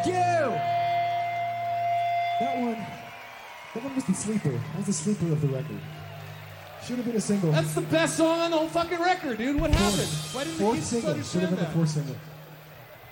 Thank you! That one was the sleeper. That was the sleeper of the record. Should have been a single. That's the best song on the whole fucking record, dude. What happened? Why didn't the Fourth kids single. Should have understand been the that? fourth single.